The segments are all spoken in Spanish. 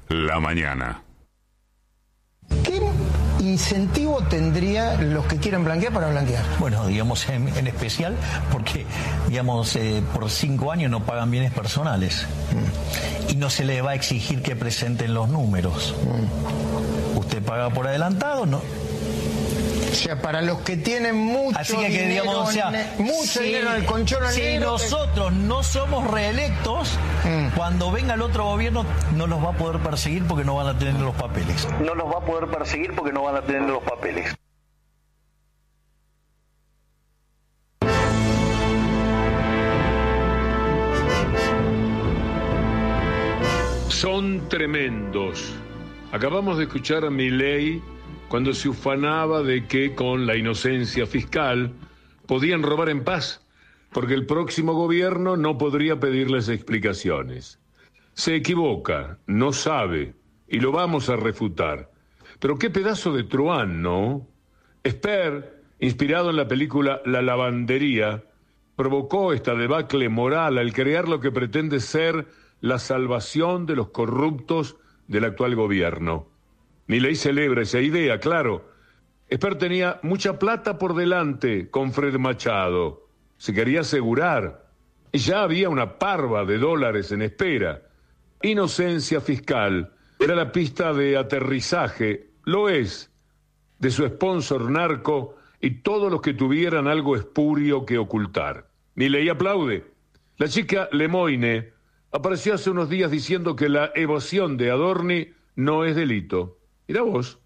la mañana. ¿Qué incentivo tendría los que quieren blanquear para blanquear? Bueno, digamos, en especial porque, digamos, por 5 años no pagan bienes personales. Y no se le va a exigir que presenten los números. Usted paga por adelantado, ¿no? O sea, para los que tienen mucho Así que, dinero, digamos, o sea, mucho dinero en el colchón si nosotros no somos reelectos, cuando venga el otro gobierno no los va a poder perseguir porque no van a tener los papeles. No los va a poder perseguir porque no van a tener los papeles. Son tremendos. Acabamos de escuchar a Milei cuando se ufanaba de que con la inocencia fiscal podían robar en paz, porque el próximo gobierno no podría pedirles explicaciones. Se equivoca, no sabe, y lo vamos a refutar. Pero qué pedazo de truán, ¿no? Esper, inspirado en la película La lavandería, provocó esta debacle moral al crear lo que pretende ser la salvación de los corruptos del actual gobierno. Milei celebra esa idea, claro. Esper tenía mucha plata por delante con Fred Machado. Se quería asegurar. Ya había una parva de dólares en espera. Inocencia fiscal era la pista de aterrizaje, lo es, de su sponsor narco y todos los que tuvieran algo espurio que ocultar. Milei aplaude. La chica Lemoine apareció hace unos días diciendo que la evasión de Adorni no es delito. Mirá vos,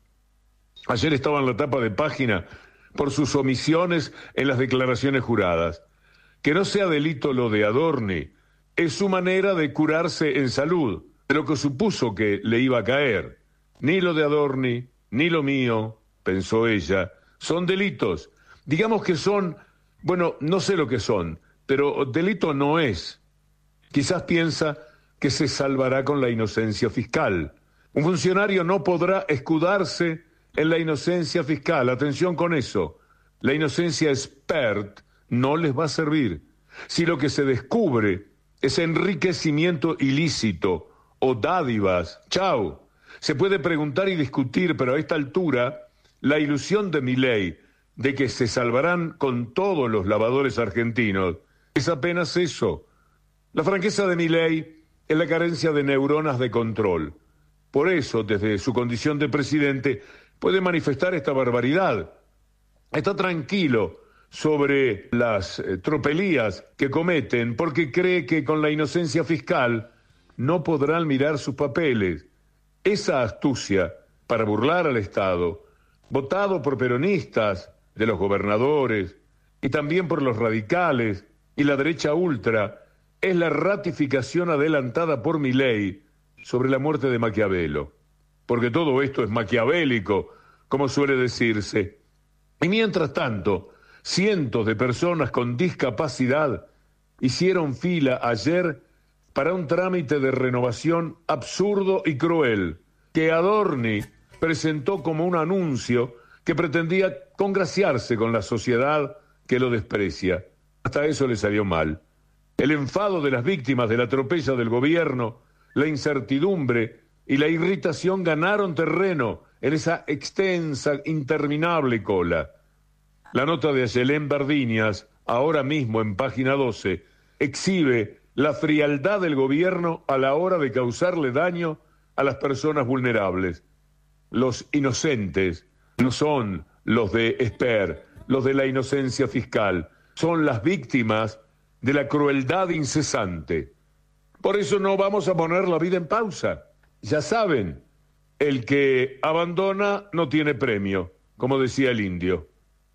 ayer estaba en la tapa de página por sus omisiones en las declaraciones juradas. Que no sea delito lo de Adorni, es su manera de curarse en salud, de lo que supuso que le iba a caer. Ni lo de Adorni, ni lo mío, pensó ella, son delitos. Digamos que son, bueno, no sé lo que son, pero delito no es. Quizás piensa que se salvará con la inocencia fiscal. Un funcionario no podrá escudarse en la inocencia fiscal. Atención con eso. La inocencia expert no les va a servir. Si lo que se descubre es enriquecimiento ilícito o dádivas, chao. Se puede preguntar y discutir, pero a esta altura, la ilusión de Milei de que se salvarán con todos los lavadores argentinos es apenas eso. La franqueza de Milei es la carencia de neuronas de control. Por eso, desde su condición de presidente, puede manifestar esta barbaridad. Está tranquilo sobre las tropelías que cometen porque cree que con la inocencia fiscal no podrán mirar sus papeles. Esa astucia para burlar al Estado, votado por peronistas, de los gobernadores y también por los radicales y la derecha ultra, es la ratificación adelantada por Milei sobre la muerte de Maquiavelo, porque todo esto es maquiavélico, como suele decirse. Y mientras tanto, cientos de personas con discapacidad hicieron fila ayer para un trámite de renovación absurdo y cruel, que Adorni presentó como un anuncio que pretendía congraciarse con la sociedad que lo desprecia. Hasta eso le salió mal. El enfado de las víctimas del atropello del gobierno, la incertidumbre y la irritación ganaron terreno en esa extensa, interminable cola. La nota de Ayelén Bardiñas, ahora mismo en página 12, exhibe la frialdad del gobierno a la hora de causarle daño a las personas vulnerables. Los inocentes no son los de Esper, los de la inocencia fiscal, son las víctimas de la crueldad incesante. Por eso no vamos a poner la vida en pausa. Ya saben, el que abandona no tiene premio, como decía el indio.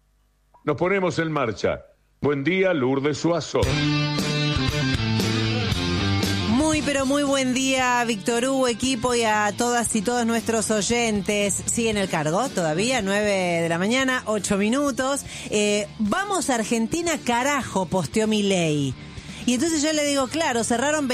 Nos ponemos en marcha. Buen día, Lourdes Suazo. Pero muy buen día, Víctor Hugo, equipo, y a todas y todos nuestros oyentes. ¿Siguen el cargo todavía? 9 de la mañana, 8 minutos. Vamos a Argentina, carajo, posteó Milei. Y entonces yo le digo, claro, cerraron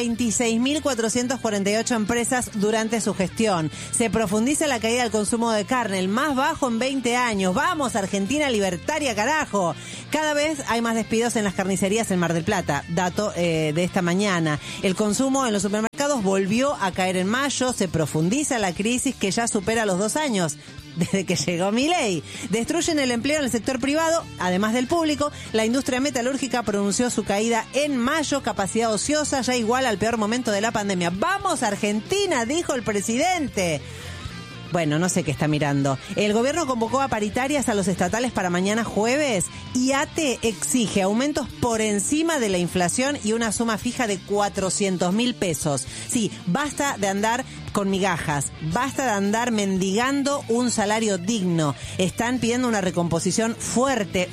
26.448 empresas durante su gestión. Se profundiza la caída del consumo de carne, el más bajo en 20 años. ¡Vamos, Argentina libertaria, carajo! Cada vez hay más despidos en las carnicerías en Mar del Plata. Dato de esta mañana. El consumo en los supermercados volvió a caer en mayo. Se profundiza la crisis que ya supera los 2 años. Desde que llegó Milei. Destruyen el empleo en el sector privado, además del público. La industria metalúrgica pronunció su caída en mayo, capacidad ociosa ya igual al peor momento de la pandemia. ¡Vamos, Argentina!, dijo el presidente. Bueno, no sé qué está mirando. El gobierno convocó a paritarias a los estatales para mañana jueves y ATE exige aumentos por encima de la inflación y una suma fija de 400.000 pesos. Sí, basta de andar con migajas, basta de andar mendigando un salario digno. Están pidiendo una recomposición fuerte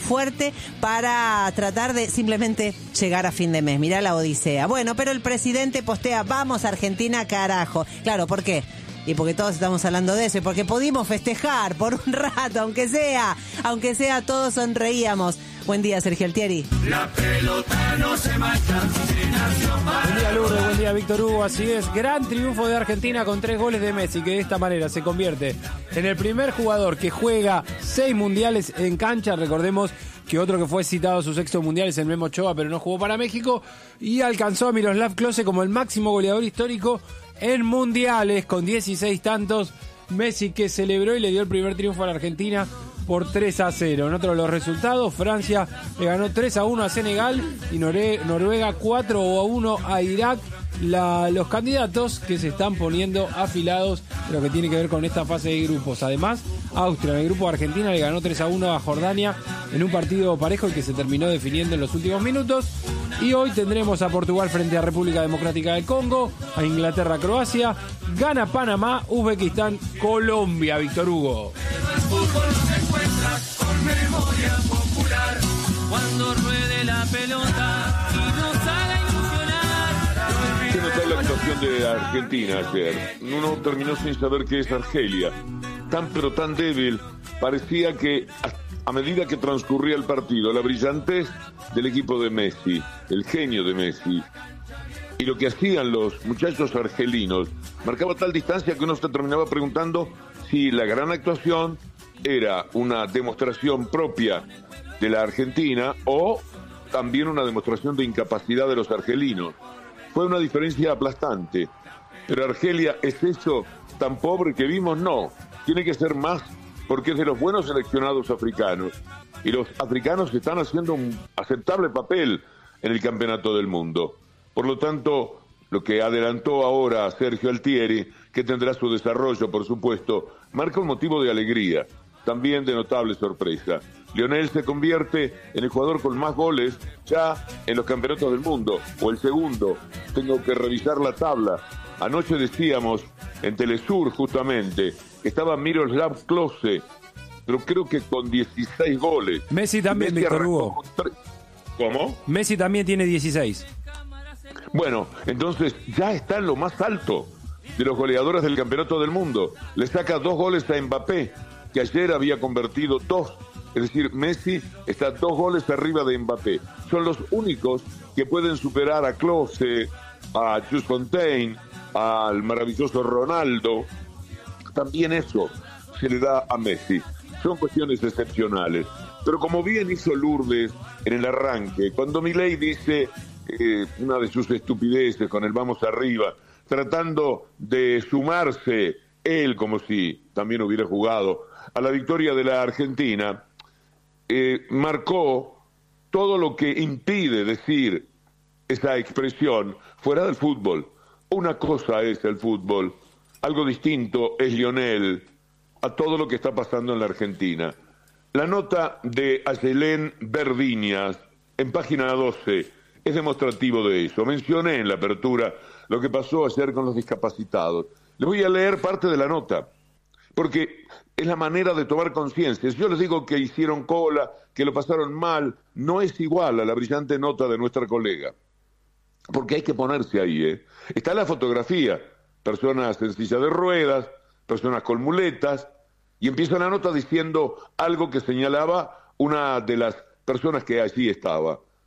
para tratar de simplemente llegar a fin de mes. Mirá la odisea. Bueno, pero el presidente postea, vamos Argentina, carajo. Claro, ¿por qué? Y porque todos estamos hablando de eso, y porque pudimos festejar por un rato, aunque sea todos sonreíamos. Buen día, Sergio Altieri. La pelota no se marcha. Buen día, Lourdes, buen día, Víctor Hugo. Así es, gran triunfo de Argentina con 3 goles de Messi, que de esta manera se convierte en el primer jugador que juega 6 mundiales en cancha. Recordemos que otro que fue citado a su 6º mundial es el Memo Ochoa, pero no jugó para México, y alcanzó a Miroslav Klose como el máximo goleador histórico en mundiales con 16 tantos. Messi, que celebró y le dio el primer triunfo a la Argentina por 3-0. En otro de los resultados, Francia le ganó 3-1 a Senegal y Noruega 4-1 a Irak. Los candidatos que se están poniendo afilados de lo que tiene que ver con esta fase de grupos. Además, Austria en el grupo de Argentina le ganó 3-1 a Jordania en un partido parejo, el que se terminó definiendo en los últimos minutos. Y hoy tendremos a Portugal frente a República Democrática del Congo, a Inglaterra, Croacia, gana Panamá, Uzbekistán, Colombia. Víctor Hugo. El fútbol se encuentra con memoria popular cuando ruede la pelota y nos haga ilusionar. Se notó la actuación de Argentina ayer. Uno terminó sin saber qué es Argelia. Tan pero tan débil. Parecía que a medida que transcurría el partido, la brillantez del equipo de Messi, el genio de Messi, y lo que hacían los muchachos argelinos, marcaba tal distancia que uno se terminaba preguntando si la gran actuación era una demostración propia de la Argentina o también una demostración de incapacidad de los argelinos. Fue una diferencia aplastante. Pero Argelia, ¿es eso tan pobre que vimos? No, tiene que ser más, porque es de los buenos seleccionados africanos. Y los africanos están haciendo un aceptable papel en el campeonato del mundo. Por lo tanto, lo que adelantó ahora Sergio Altieri, que tendrá su desarrollo, por supuesto, marca un motivo de alegría, también de notable sorpresa. Lionel se convierte en el jugador con más goles ya en los campeonatos del mundo, o el segundo. Tengo que revisar la tabla. Anoche decíamos, en Telesur justamente, que estaba Miroslav Klose, pero creo que con 16 goles. Messi también, Víctor Hugo. ¿Cómo? Messi también tiene 16. Bueno, entonces ya está en lo más alto de los goleadores del campeonato del mundo. Le saca 2 goles a Mbappé, que ayer había convertido 2. Es decir, Messi está 2 goles arriba de Mbappé. Son los únicos que pueden superar a Klose, a Jules Fontaine, al maravilloso Ronaldo. También eso se le da a Messi. Son cuestiones excepcionales. Pero como bien hizo Lourdes en el arranque, cuando Milei dice una de sus estupideces con el vamos arriba, tratando de sumarse él, como si también hubiera jugado, a la victoria de la Argentina, marcó todo lo que impide decir esa expresión fuera del fútbol. Una cosa es el fútbol, algo distinto es Lionel a todo lo que está pasando en la Argentina. La nota de Ayelén Verdiñas en página 12 es demostrativo de eso. Mencioné en la apertura lo que pasó ayer con los discapacitados. Les voy a leer parte de la nota, porque es la manera de tomar conciencia. Si yo les digo que hicieron cola, que lo pasaron mal, no es igual a la brillante nota de nuestra colega. Porque hay que ponerse ahí, Está la fotografía, personas en silla de ruedas, personas con muletas, y empieza la nota diciendo algo que señalaba una de las personas que allí estaba.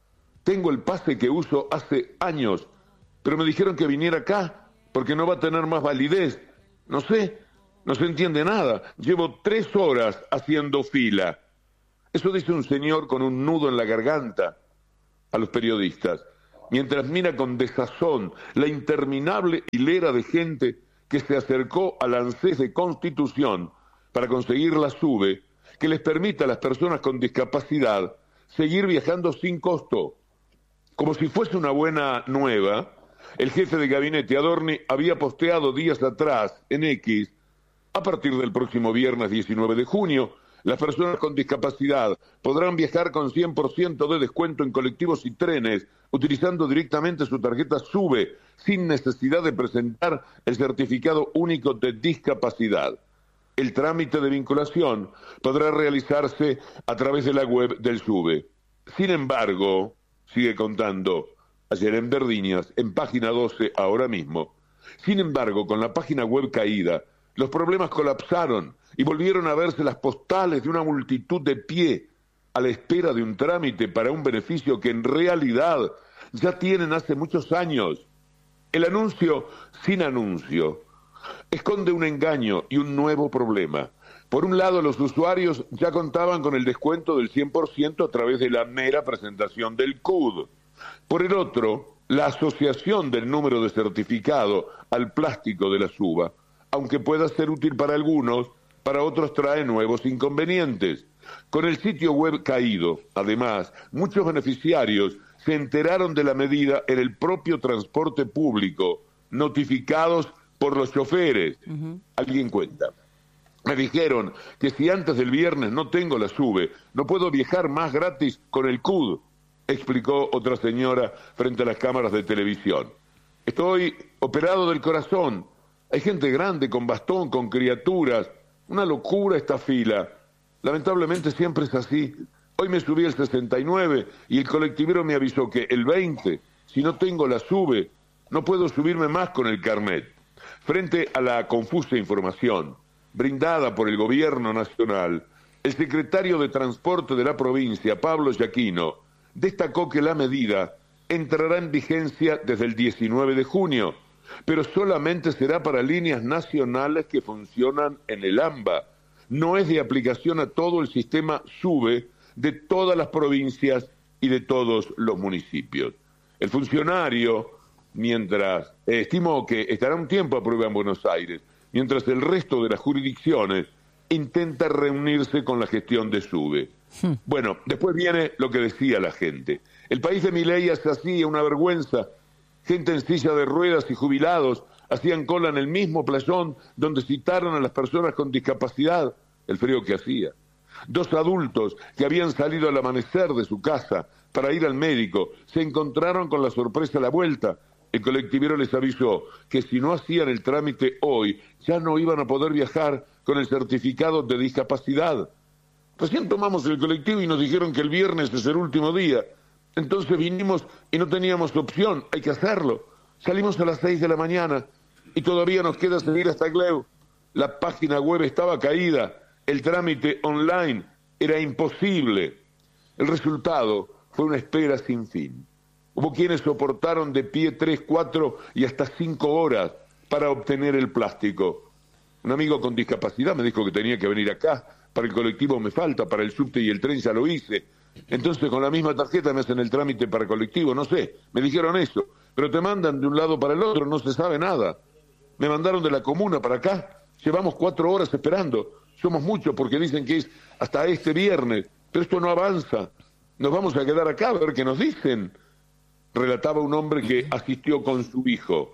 Tengo el pase que uso hace años, pero me dijeron que viniera acá porque no va a tener más validez. No sé, no se entiende nada. Llevo 3 horas haciendo fila. Eso dice un señor con un nudo en la garganta a los periodistas, mientras mira con desazón la interminable hilera de gente que se acercó al ANSES de Constitución para conseguir la SUBE, que les permita a las personas con discapacidad seguir viajando sin costo. Como si fuese una buena nueva, el jefe de gabinete Adorni había posteado días atrás en X: a partir del próximo viernes 19 de junio, las personas con discapacidad podrán viajar con 100% de descuento en colectivos y trenes, utilizando directamente su tarjeta SUBE, sin necesidad de presentar el certificado único de discapacidad. El trámite de vinculación podrá realizarse a través de la web del SUBE. Sin embargo, sigue contando ayer en Verdiñas, en página 12 ahora mismo, sin embargo, con la página web caída, los problemas colapsaron y volvieron a verse las postales de una multitud de pie a la espera de un trámite para un beneficio que en realidad ya tienen hace muchos años. El anuncio sin anuncio esconde un engaño y un nuevo problema. Por un lado, los usuarios ya contaban con el descuento del 100% a través de la mera presentación del CUD. Por el otro, la asociación del número de certificado al plástico de la SUBA, aunque pueda ser útil para algunos, para otros trae nuevos inconvenientes. Con el sitio web caído, además, muchos beneficiarios se enteraron de la medida en el propio transporte público, notificados por los choferes. Alguien cuenta. Me dijeron que si antes del viernes no tengo la SUBE, no puedo viajar más gratis con el CUD, explicó otra señora frente a las cámaras de televisión. Estoy operado del corazón. Hay gente grande, con bastón, con criaturas. Una locura esta fila. Lamentablemente siempre es así. Hoy me subí el 69 y el colectivero me avisó que el 20, si no tengo la SUBE, no puedo subirme más con el carnet. Frente a la confusa información brindada por el gobierno nacional, el secretario de Transporte de la provincia, Pablo Giaquino, destacó que la medida entrará en vigencia desde el 19 de junio, pero solamente será para líneas nacionales que funcionan en el AMBA. No es de aplicación a todo el sistema SUBE de todas las provincias y de todos los municipios. El funcionario, mientras estimó que estará un tiempo a prueba en Buenos Aires, mientras el resto de las jurisdicciones intenta reunirse con la gestión de SUBE. Bueno, después viene lo que decía la gente. El país de Milei es así, una vergüenza. Gente en silla de ruedas y jubilados hacían cola en el mismo playón donde citaron a las personas con discapacidad. El frío que hacía. 2 adultos que habían salido al amanecer de su casa para ir al médico se encontraron con la sorpresa a la vuelta. El colectivero les avisó que si no hacían el trámite hoy, ya no iban a poder viajar con el certificado de discapacidad. Recién tomamos el colectivo y nos dijeron que el viernes es el último día. Entonces vinimos y no teníamos opción, hay que hacerlo. Salimos a las 6 de la mañana y todavía nos queda seguir hasta Gleu. La página web estaba caída, el trámite online era imposible. El resultado fue una espera sin fin. Hubo quienes soportaron de pie 3, 4 y hasta 5 horas para obtener el plástico. Un amigo con discapacidad me dijo que tenía que venir acá. Para el colectivo me falta, para el subte y el tren ya lo hice. Entonces con la misma tarjeta me hacen el trámite para colectivo, no sé. Me dijeron eso, pero te mandan de un lado para el otro, no se sabe nada. Me mandaron de la comuna para acá. Llevamos 4 horas esperando. Somos muchos porque dicen que es hasta este viernes, pero esto no avanza. Nos vamos a quedar acá a ver qué nos dicen. Relataba un hombre que asistió con su hijo.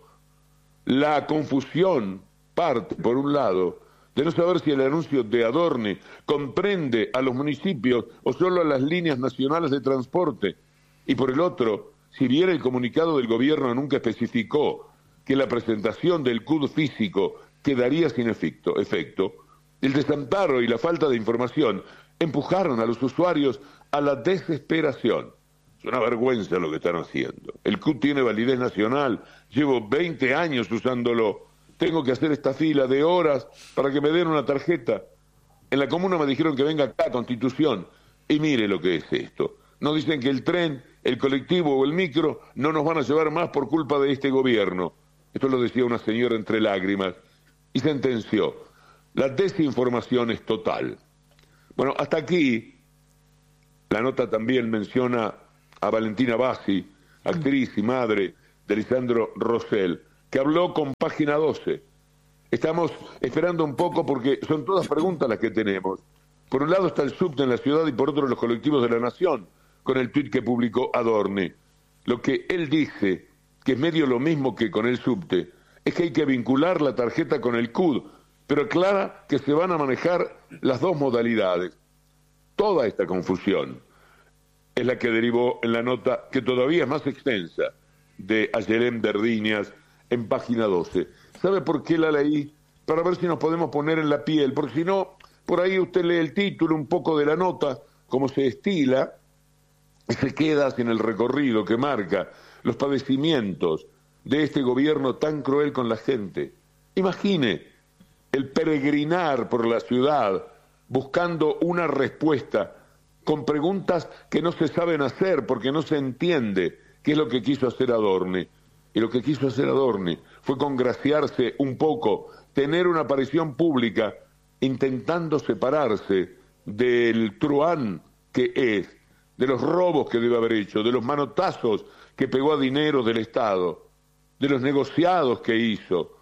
La confusión parte, por un lado, de no saber si el anuncio de Adorni comprende a los municipios o solo a las líneas nacionales de transporte. Y por el otro, si bien el comunicado del gobierno nunca especificó que la presentación del CUD físico quedaría sin efecto, el desamparo y la falta de información empujaron a los usuarios a la desesperación. Es una vergüenza lo que están haciendo. El CUD tiene validez nacional, llevo 20 años usándolo. Tengo que hacer esta fila de horas para que me den una tarjeta. En la comuna me dijeron que venga acá a Constitución. Y mire lo que es esto. Nos dicen que el tren el colectivo o el micro no nos van a llevar más por culpa de este gobierno. Esto lo decía una señora entre lágrimas y sentenció: la desinformación es total. Bueno, hasta aquí la nota también menciona a Valentina Bassi, actriz y madre de Lisandro Rosell, que habló con Página 12. Estamos esperando un poco porque son todas preguntas las que tenemos. Por un lado está el subte en la ciudad y por otro los colectivos de la Nación, con el tuit que publicó Adorni. Lo que él dice, que es medio lo mismo que con el subte, es que hay que vincular la tarjeta con el CUD, pero aclara que se van a manejar las dos modalidades. Toda esta confusión es la que derivó en la nota, que todavía es más extensa, de Ayelén Verdiñas en Página 12. ¿Sabe por qué la leí? Para ver si nos podemos poner en la piel, porque si no, por ahí usted lee el título, un poco de la nota, cómo se estila, y se queda sin el recorrido que marca los padecimientos de este gobierno tan cruel con la gente. Imagine el peregrinar por la ciudad buscando una respuesta con preguntas que no se saben hacer porque no se entiende qué es lo que quiso hacer Adorni. Y lo que quiso hacer Adorni fue congraciarse un poco, tener una aparición pública intentando separarse del truán que es, de los robos que debe haber hecho, de los manotazos que pegó a dinero del Estado, de los negociados que hizo.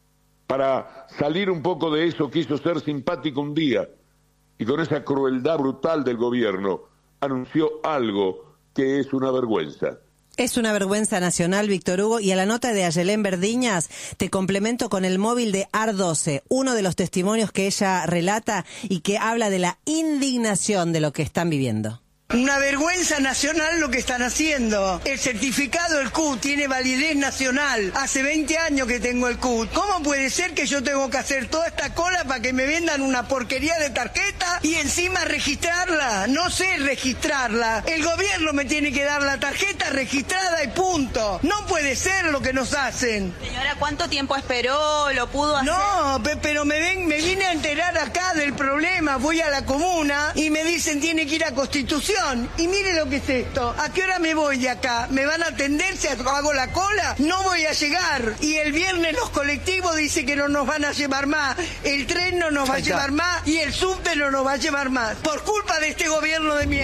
Para salir un poco de eso quiso ser simpático un día y con esa crueldad brutal del gobierno anunció algo que es una vergüenza. Es una vergüenza nacional, Víctor Hugo, y a la nota de Ayelén Verdiñas te complemento con el móvil de AR12, uno de los testimonios que ella relata y que habla de la indignación de lo que están viviendo. Una vergüenza nacional lo que están haciendo. El certificado del CUT tiene validez nacional. Hace 20 años que tengo el CUT. ¿Cómo puede ser que yo tengo que hacer toda esta cola para que me vendan una porquería de tarjeta y encima registrarla? No sé registrarla. El gobierno me tiene que dar la tarjeta registrada y punto. No puede ser lo que nos hacen. Señora, ¿cuánto tiempo esperó? ¿Lo pudo hacer? No, pero me vine a enterar acá del problema. Voy a la comuna y me dicen tiene que ir a Constitución. Y mire lo que es esto. ¿A qué hora me voy de acá? ¿Me van a atender si hago la cola? No voy a llegar. Y el viernes los colectivos dicen que no nos van a llevar más. El tren no nos va a llevar más y el subte no nos va a llevar más. Por culpa de este gobierno de mierda.